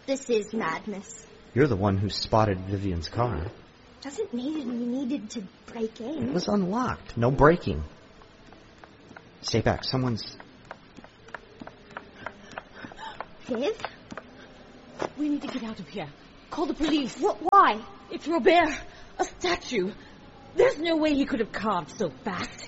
This is madness. You're the one who spotted Vivian's car. Doesn't mean we needed to break in. It was unlocked. No breaking. Stay back. Someone's... Viv? We need to get out of here. Call the police. Why? It's Robert. A statue. There's no way he could have carved so fast.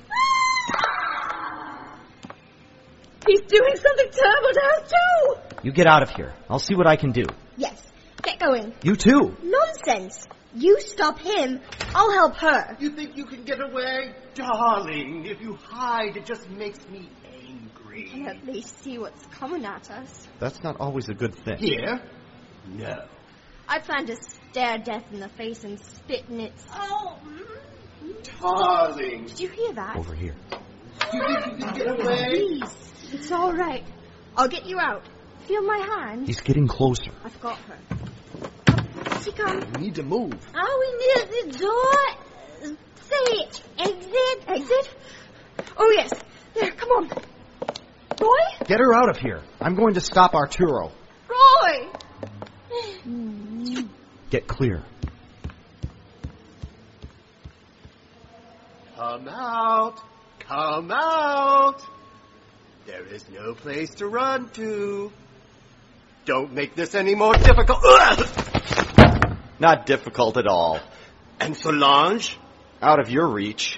He's doing something terrible to us, too! You get out of here. I'll see what I can do. Yes. Get going. You too. Nonsense. You stop him, I'll help her. You think you can get away? Darling, if you hide, it just makes me angry. We can at least see what's coming at us. That's not always a good thing. Here? No. I plan to stare death in the face and spit in its... Oh! Darling. Did you hear that? Over here. You think you can get away? Please. It's all right. I'll get you out. Feel my hand. He's getting closer. I've got her. She comes. We need to move. Are we near the door? Say, exit. Exit? Oh, yes. There, come on. Roy? Get her out of here. I'm going to stop Arturo. Roy! Get clear. Come out. Come out. There is no place to run to. Don't make this any more difficult. Not difficult at all. And Solange? Out of your reach.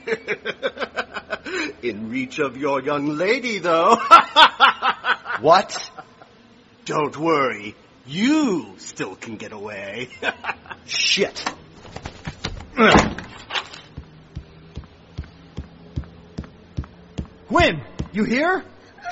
In reach of your young lady, though. What? Don't worry. You still can get away. Shit. Gwen, you here?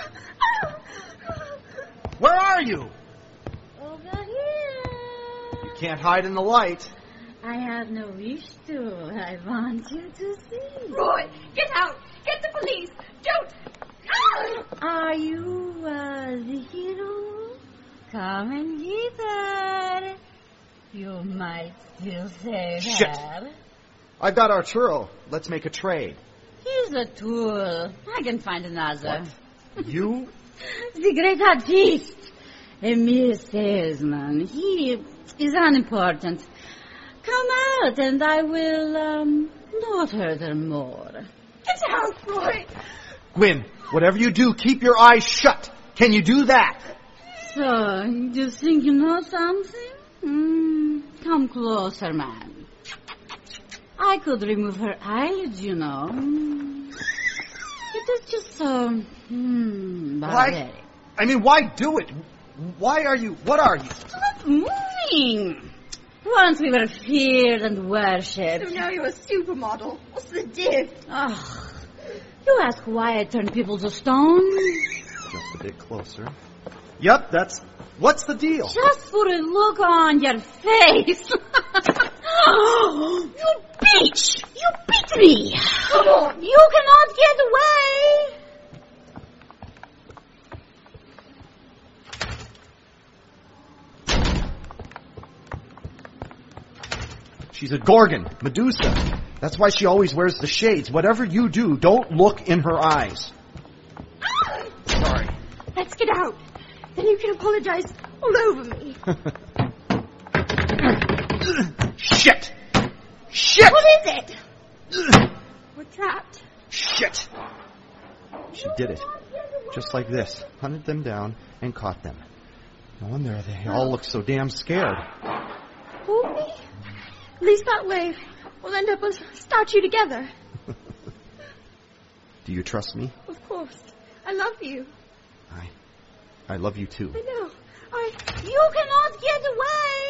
Where are you? Over here. You can't hide in the light. I have no wish to. I want you to see. Roy, get out! Get the police! Don't! Are you the hero? Come and get her. You might still save Shit. her. I've got Arturo. Let's make a trade. He's a tool. I can find another. You? The great artist. A mere salesman. He is unimportant. Come out and I will not hurt her more. Get out, Roy! Gwen, whatever you do, keep your eyes shut. Can you do that? So, you think you know something? Come closer, man. I could remove her eyelids, you know. It is just so... barbaric. Why do it? Why are you... What are you? Stop moving! Once we were feared and worshipped. So now you're a supermodel. What's the diff? Oh, you ask why I turn people to stone? Just a bit closer. Yep, what's the deal? Just for a look on your face. You bitch! You beat me! Come on! You cannot get away! She's a Gorgon, Medusa. That's why she always wears the shades. Whatever you do, don't look in her eyes. Sorry. Let's get out. Then you can apologize all over me. Shit! Shit! What is it? We're trapped. Shit! She did it. Just like this. Hunted them down and caught them. No wonder they all look so damn scared. Who, me? At least that way we'll end up a statue together. Do you trust me? Of course. I love you. I love you too. I know. You cannot get away!